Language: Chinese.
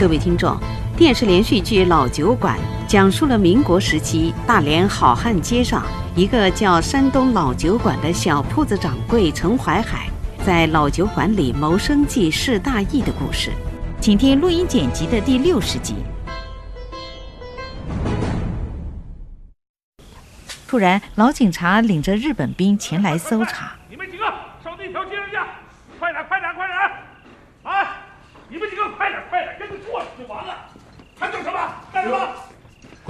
各位听众，电视连续剧《老酒馆》讲述了民国时期大连好汉街上一个叫山东老酒馆的小铺子掌柜陈怀海在老酒馆里谋生计事大义的故事。请听录音剪辑的第60集。突然，老警察领着日本兵前来搜查。 你们几个上那条街上去，快点！啊！你们几个快点，跟着过去就完了。还等什么？干什么？